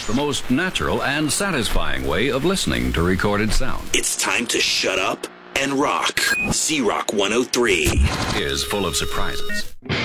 the most natural and satisfying way of listening to recorded sound. It's time to shut up and rock. Z-Rock 103 is full of surprises.